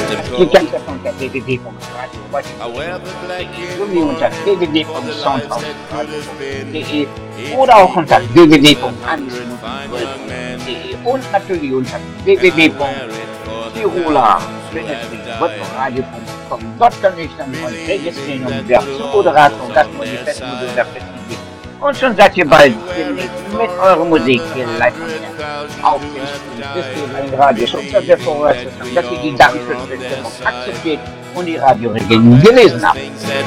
Die ganze von der www.radio-washington.de sowie unter www.soundhouse.de oder auch unter www.anschlussmusik.de und natürlich unter www.tiroler-radio.com. Dort kann ich dann euch registrieren und wer zum Moderator und Gastmanifest der Festival. Und schon seid ihr bald mit eurer Musik hier live auf dem Radios unter der Voraussetzung, dass ihr die Datenschutzregelung akzeptiert und die Radioregeln gelesen habt.